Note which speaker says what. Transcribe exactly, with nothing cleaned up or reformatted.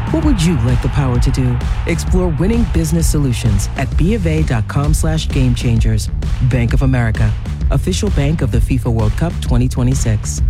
Speaker 1: What would you like the power to do? Explore winning business solutions at bofa.com slash game changers. Bank of America, official bank of the FIFA World Cup twenty twenty-six.